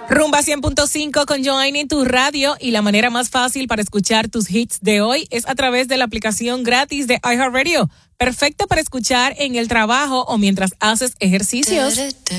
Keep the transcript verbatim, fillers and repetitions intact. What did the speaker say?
Rumba cien punto cinco con Joanny en tu radio, y la manera más fácil para escuchar tus hits de hoy es a través de la aplicación gratis de iHeartRadio. Perfecta para escuchar en el trabajo o mientras haces ejercicios.